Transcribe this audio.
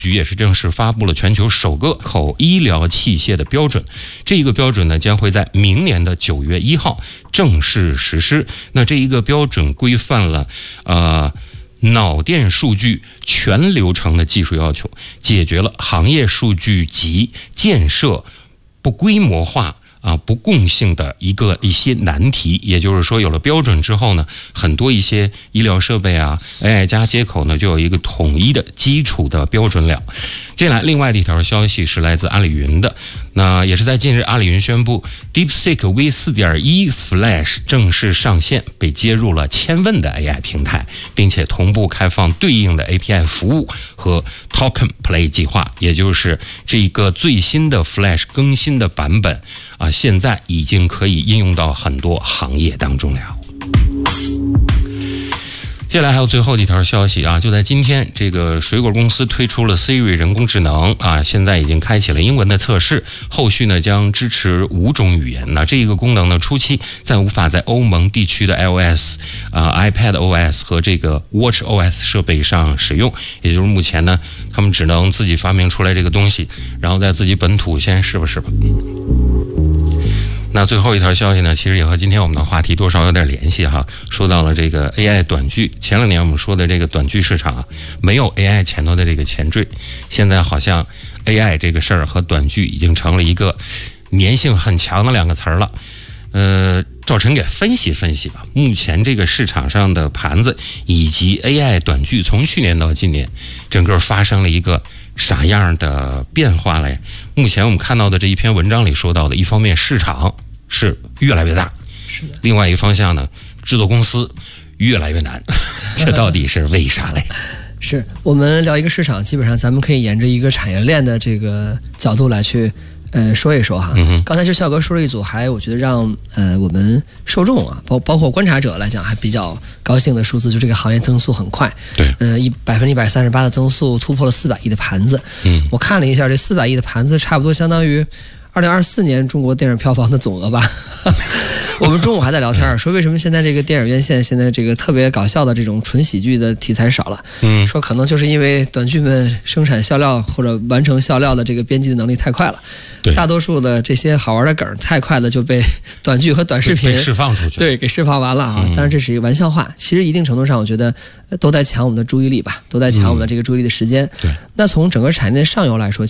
局也是正式发布了全球首个口医疗器械的标准，这一个标准呢将会在明年的9月1号正式实施。那这一个标准规范了脑电数据全流程的技术要求，解决了行业数据集建设不规模化不共性的一些难题。也就是说，有了标准之后呢，很多一些医疗设备AI 加接口呢就有一个统一的基础的标准了。接下来另外的一条消息是来自阿里云的，那也是在近日，阿里云宣布 DeepSeek V4.1 Flash 正式上线，被接入了1000问的 AI 平台，并且同步开放对应的 API 服务和 Token Play 计划。也就是这个最新的 Flash 更新的版本现在已经可以应用到很多行业当中了。接下来还有最后一条消息就在今天，这个水果公司推出了 Siri 人工智能现在已经开启了英文的测试，后续呢将支持5种语言。那这一个功能呢，初期无法在欧盟地区的 iOS、iPadOS 和这个 watchOS 设备上使用，也就是目前呢，他们只能自己发明出来这个东西，然后在自己本土先试吧。那最后一条消息呢，其实也和今天我们的话题多少有点联系说到了这个 AI 短剧。前2年我们说的这个短剧市场没有 AI 前头的这个前缀，现在好像 AI 这个事儿和短剧已经成了一个粘性很强的2个词儿了。赵晨给分析分析吧，目前这个市场上的盘子以及 AI 短剧从去年到今年整个发生了一个啥样的变化嘞？目前我们看到的这一篇文章里说到的，一方面市场是越来越大， 是的， 另外一方向呢，制作公司越来越难，这到底是为啥嘞？ 是我们聊一个市场，基本上咱们可以沿着一个产业链的这个角度来去说一说刚才就笑哥说了一组，我觉得让我们受众包括观察者来讲还比较高兴的数字，就这个行业增速很快， 对 ，138%的增速，突破了400亿的盘子。我看了一下，这400亿的盘子差不多相当于2024年中国电影票房的总额吧。我们中午还在聊天说为什么现在这个电影院线现在这个特别搞笑的这种纯喜剧的题材少了，说可能就是因为短剧们生产笑料或者完成笑料的这个编辑的能力太快了， 对， 大多数的这些好玩的梗太快了就被短剧和短视频释放出去， 对，给释放完了当然这是一个玩笑话，其实一定程度上我觉得都在抢我们的注意力吧，都在抢我们的这个注意力的时间。 对， 那从整个产业链上游来说，